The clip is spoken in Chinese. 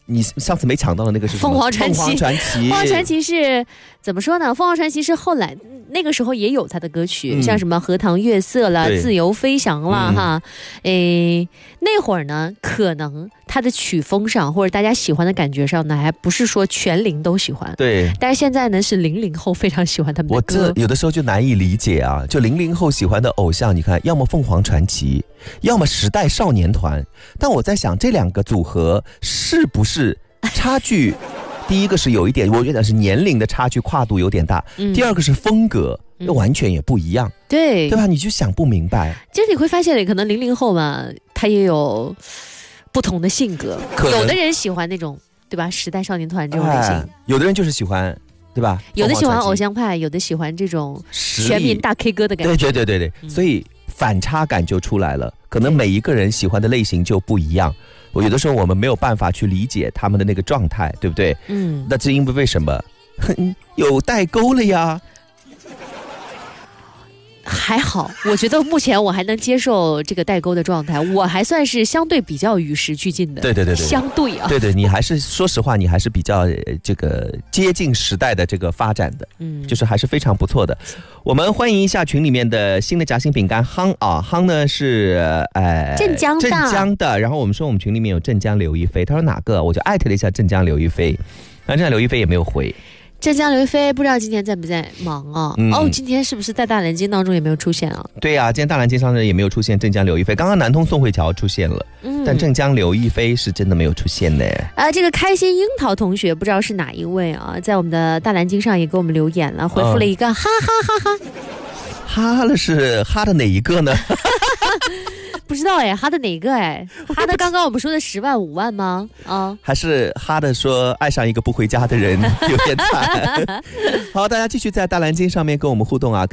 你上次没抢到的那个是什么？ 凤凰传奇。 凤凰传奇， 凤凰传奇是怎么说呢？凤凰传奇是后来那个时候也有他的歌曲，像什么荷塘月色啦、自由飞翔啦哈。那会儿呢，可能他的曲风上或者大家喜欢的感觉上呢，还不是说全龄都喜欢。 对。 但是现在呢，是00后非常喜欢他们的歌。 我这有的时候就难以理解啊，就00后喜欢的偶像，你看，要么凤凰传奇，要么时代少年团。但我在想，这两个组合是不是差距？第一个是有一点，我觉得是年龄的差距跨度有点大。第二个是风格，完全也不一样。对吧？你就想不明白。 其实你会发现，可能00后嘛，他也有不同的性格。有的人喜欢那种，对吧？时代少年团这种类型。 有的人就是喜欢，对吧？ 有的喜欢偶像派，有的喜欢这种全民大 K 歌的感觉。 对，所以反差感就出来了。可能每一个人喜欢的类型就不一样。有的时候我们没有办法去理解他们的那个状态，对不对？那这因为什么？有代沟了呀。 还好，我觉得目前我还能接受这个代沟的状态，我还算是相对比较与时俱进的。对，相对啊。对，你还是说实话，你还是比较这个接近时代的这个发展的，就是还是非常不错的。我们欢迎一下群里面的新的夹心饼干夯啊，夯呢是镇江的，然后我们说我们群里面有镇江刘亦菲，他说哪个，我就艾特了一下镇江刘亦菲，然后镇江刘亦菲也没有回。 镇江刘亦菲不知道今天在不在忙啊？今天是不是在大蓝鲸当中也没有出现啊？对啊，今天大蓝鲸上也没有出现镇江刘亦菲。刚刚南通宋慧乔出现了，但镇江刘亦菲是真的没有出现呢。这个开心樱桃同学不知道是哪一位啊，在我们的大蓝鲸上也给我们留言了，回复了一个哈哈哈哈。哈了是哈的哪一个呢？不知道哎，哈的哪个哎？哈的刚刚我们说的10万5万吗？还是哈的说爱上一个不回家的人有点惨。好，大家继续在大蓝鲸上面跟我们互动啊。